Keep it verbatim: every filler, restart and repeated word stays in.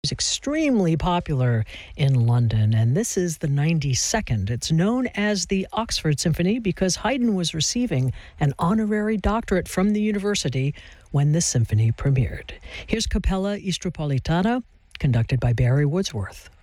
It's extremely popular in London, and this is the ninety-second. It's known as the Oxford Symphony because Haydn was receiving an honorary doctorate from the university when the symphony premiered. Here's Capella Istropolitana, conducted by Barry Woodsworth.